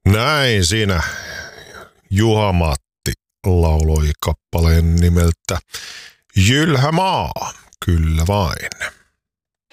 Näin siinä Juha-Matti lauloi kappaleen nimeltä Jylhä maa, kyllä vain.